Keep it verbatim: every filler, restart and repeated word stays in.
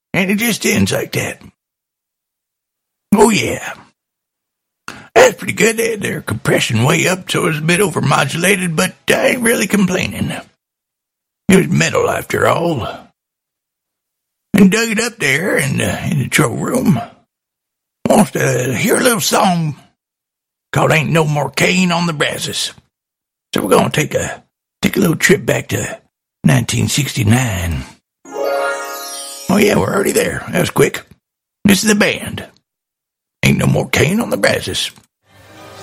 and it just ends like that. Oh, yeah. That's pretty good. They had their compression way up, so it was a bit overmodulated, but I ain't really complaining. It was metal, after all. And dug it up there in the, in the control room. Wants to hear a little song called Ain't No More Cane on the Brazos. So we're going to take a, take a little trip back to nineteen sixty-nine. Oh, yeah, we're already there. That was quick. This is the band. Ain't No More Cane on the Brazos.